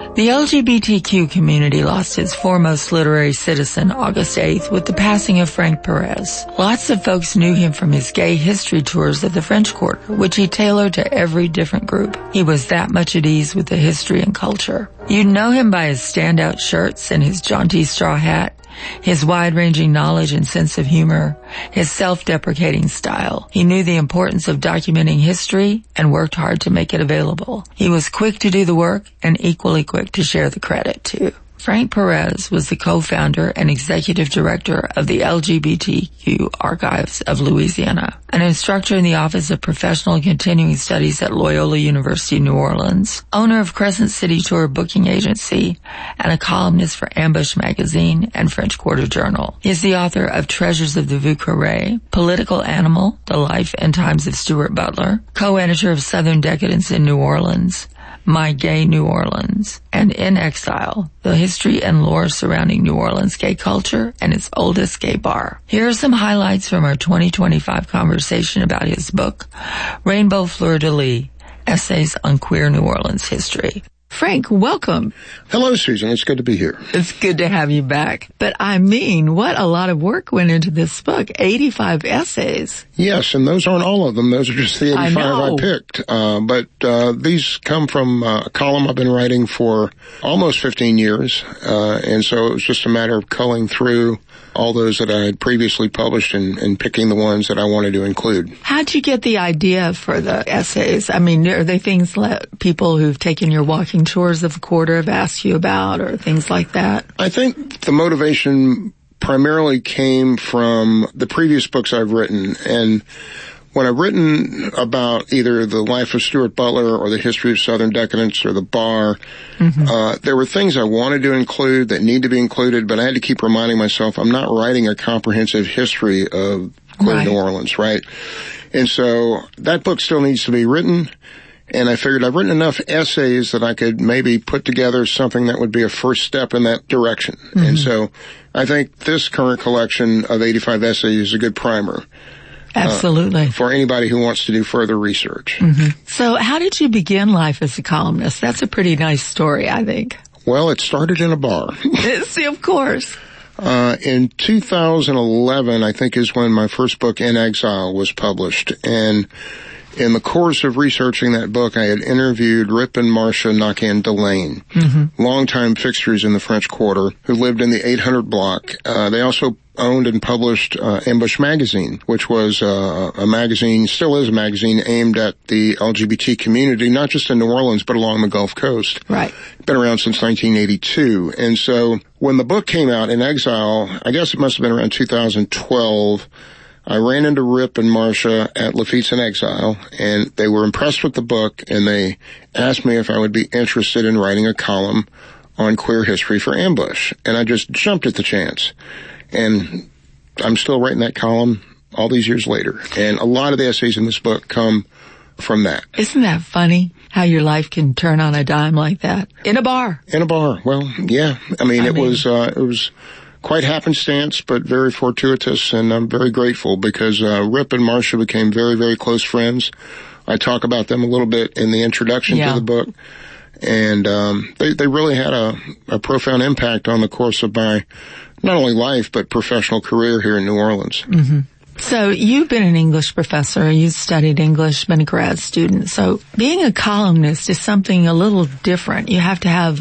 The LGBTQ community lost its foremost literary citizen August 8th with the passing of Frank Perez. Lots of folks knew him from his gay history tours of the French Quarter, which he tailored to every different group. He was that much at ease with the history and culture. You'd know him by his standout shirts and his jaunty straw hat, his wide-ranging knowledge and sense of humor, his self-deprecating style. He knew the importance of documenting history and worked hard to make it available. He was quick to do the work and equally quick to share the credit, too. Frank Perez was the co-founder and executive director of the LGBTQ Archives of Louisiana, an instructor in the Office of Professional and Continuing Studies at Loyola University, New Orleans, owner of Crescent City Tour Booking Agency, and a columnist for Ambush Magazine and French Quarter Journal. He is the author of Treasures of the Vieux Carré, Political Animal, The Life and Times of Stuart Butler, co-editor of Southern Decadence in New Orleans, My Gay New Orleans, and In Exile, the history and lore surrounding New Orleans gay culture and its oldest gay bar. Here are some highlights from our 2025 conversation about his book, Rainbow Fleur-de-Lis, Essays on Queer New Orleans History. Frank, welcome. Hello, Susan. It's good to be here. It's good to have you back. But I mean, what a lot of work went into this book. 85 essays. Yes, and those aren't all of them. Those are just the 85 I picked. But these come from a column I've been writing for almost 15 years. And so it was just a matter of culling through all those that I had previously published and picking the ones that I wanted to include. How'd you get the idea for the essays? I mean, are they things that people who've taken your walking tours of the quarter have asked you about, or things like that? I think the motivation primarily came from the previous books I've written. And when I've written about either the life of Stuart Butler or the history of Southern Decadence or the bar, there were things I wanted to include that need to be included, but I had to keep reminding myself I'm not writing a comprehensive history of queer New Orleans, right? And so that book still needs to be written. And I figured I've written enough essays that I could maybe put together something that would be a first step in that direction. And so I think this current collection of 85 essays is a good primer. Absolutely. For anybody who wants to do further research. So how did you begin life as a columnist? That's a pretty nice story, I think. Well, it started in a bar. See, of course. In 2011, I think, is when my first book, In Exile, was published. And in the course of researching that book, I had interviewed Rip and Marcia Naquin-Delane, longtime fixtures in the French Quarter, who lived in the 800 block. They also owned and published Ambush Magazine, which was a magazine, still is a magazine, aimed at the LGBT community, not just in New Orleans, but along the Gulf Coast. Right. Been around since 1982. And so when the book came out, In Exile, I guess it must have been around 2012, I ran into Rip and Marcia at Lafitte's In Exile, and they were impressed with the book, and they asked me if I would be interested in writing a column on queer history for Ambush. And I just jumped at the chance. And I'm still writing that column all these years later. And a lot of the essays in this book come from that. Isn't that funny? How your life can turn on a dime like that? In a bar. In a bar. Well, yeah. I mean, it was quite happenstance, but very fortuitous, and I'm very grateful because Rip and Marcia became very, very close friends. I talk about them a little bit in the introduction to the book, and they really had a profound impact on the course of my not only life but professional career here in New Orleans. So you've been an English professor, you studied English, been a grad student. So being a columnist is something a little different. You have to have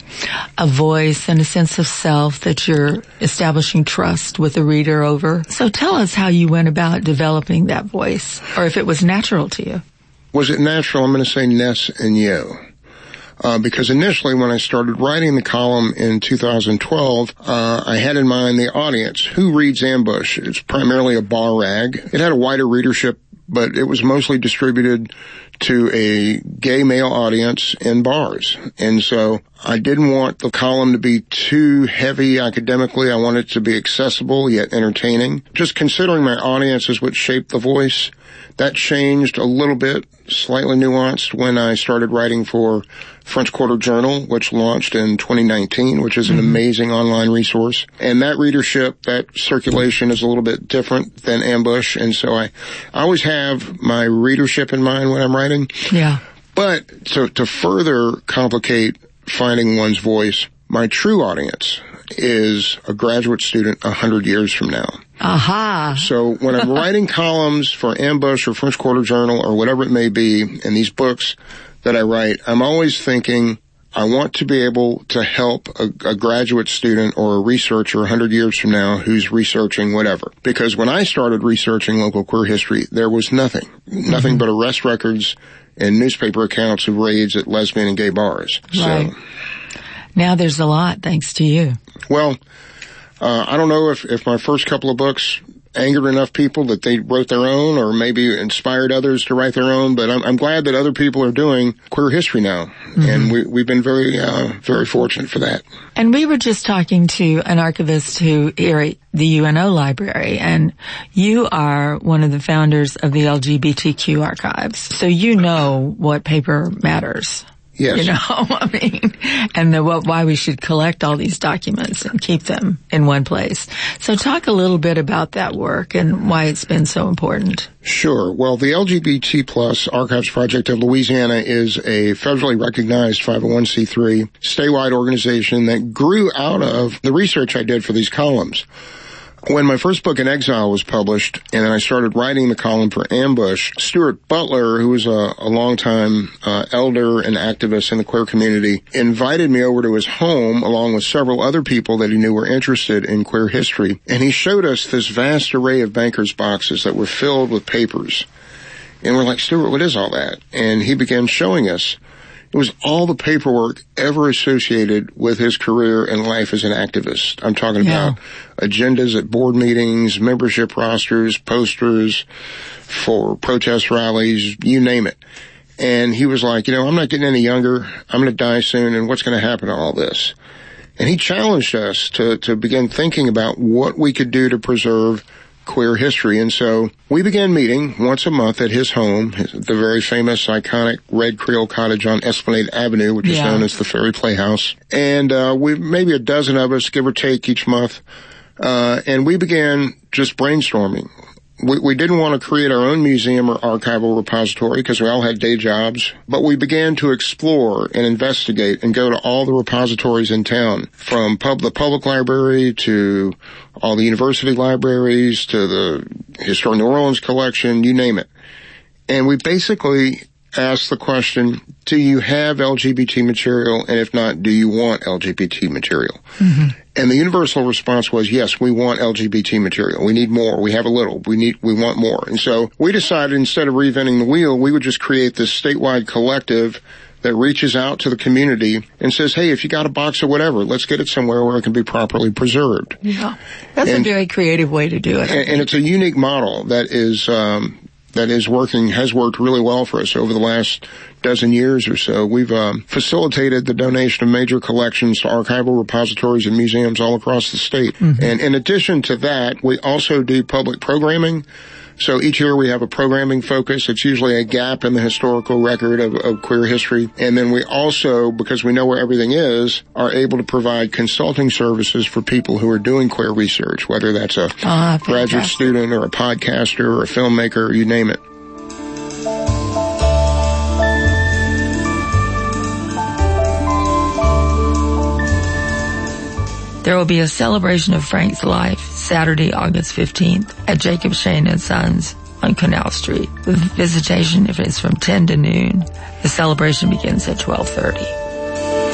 a voice and a sense of self that you're establishing trust with the reader over. So tell us how you went about developing that voice, or if it was natural to you. Was it natural? I'm going to say Ness and Yo. Because initially when I started writing the column in 2012, I had in mind the audience. Who reads Ambush? It's primarily a bar rag. It had a wider readership, but it was mostly distributed to a gay male audience in bars. And so I didn't want the column to be too heavy academically. I wanted it to be accessible yet entertaining. Just considering my audience is what shaped the voice. That changed a little bit, slightly nuanced, when I started writing for French Quarter Journal, which launched in 2019, which is an amazing online resource. And that readership, that circulation is a little bit different than Ambush. And so I always have my readership in mind when I'm writing. Yeah. But to further complicate finding one's voice. My true audience is a graduate student 100 years from now. Aha. So when I'm writing columns for Ambush or French Quarter Journal or whatever it may be, and these books that I write, I'm always thinking I want to be able to help a graduate student or a researcher 100 years from now who's researching whatever. Because when I started researching local queer history, there was nothing but arrest records and newspaper accounts of raids at lesbian and gay bars. Right. So now there's a lot thanks to you. Well, I don't know if my first couple of books angered enough people that they wrote their own or maybe inspired others to write their own, but I'm glad that other people are doing queer history now. And we've been very fortunate for that. And we were just talking to an archivist here at the UNO library, and you are one of the founders of the LGBTQ archives. So you know what paper matters. Yes. You know, I mean, and why we should collect all these documents and keep them in one place. So talk a little bit about that work and why it's been so important. Sure. Well, the LGBT Plus Archives Project of Louisiana is a federally recognized 501c3 statewide organization that grew out of the research I did for these columns. When my first book, In Exile, was published, and then I started writing the column for Ambush, Stuart Butler, who was a longtime elder and activist in the queer community, invited me over to his home along with several other people that he knew were interested in queer history. And he showed us this vast array of banker's boxes that were filled with papers. And we're like, Stuart, what is all that? And he began showing us. It was all the paperwork ever associated with his career and life as an activist. I'm talking about agendas at board meetings, membership rosters, posters for protest rallies, you name it. And he was like, I'm not getting any younger. I'm going to die soon, and what's going to happen to all this? And he challenged us to begin thinking about what we could do to preserve queer history. And so we began meeting once a month at his home, the very famous, iconic red Creole cottage on Esplanade Avenue, which is known as the Ferry Playhouse. And we maybe a dozen of us, give or take, each month. And we began just brainstorming. We didn't want to create our own museum or archival repository because we all had day jobs, but we began to explore and investigate and go to all the repositories in town, from the public library to all the university libraries to the Historic New Orleans collection, you name it. And we basically asked the question, do you have LGBT material? And if not, do you want LGBT material? And the universal response was, yes, we want LGBT material. We need more. We have a little. We want more. And so we decided, instead of reinventing the wheel, we would just create this statewide collective that reaches out to the community and says, hey, if you got a box of whatever, let's get it somewhere where it can be properly preserved. Yeah. That's a very creative way to do it. And it's a unique model that has worked really well for us over the last dozen years or so. We've facilitated the donation of major collections to archival repositories and museums all across the state. And in addition to that, we also do public programming. So each year we have a programming focus. It's usually a gap in the historical record of queer history. And then we also, because we know where everything is, are able to provide consulting services for people who are doing queer research, whether that's a graduate student or a podcaster or a filmmaker, you name it. There will be a celebration of Frank's life Saturday, August 15th at Jacob Shane & Sons on Canal Street. The visitation is from 10 to noon. The celebration begins at 12:30.